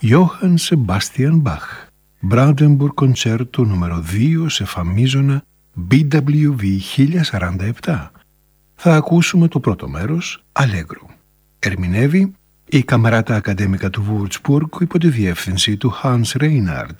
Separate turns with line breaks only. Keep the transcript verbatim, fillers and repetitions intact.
Johann Sebastian Bach, Brandenburg Κοντσέρτο νούμερο δύο σε φα μείζωνα μπι ντάμπλιου βι χίλια σαράντα επτά. Θα ακούσουμε το πρώτο μέρος, Αλέγκρο. Ερμηνεύει η Καμαράτα Ακαδέμικα του Βουρτσμπουργκ υπό τη διεύθυνση του Hans Reinhardt.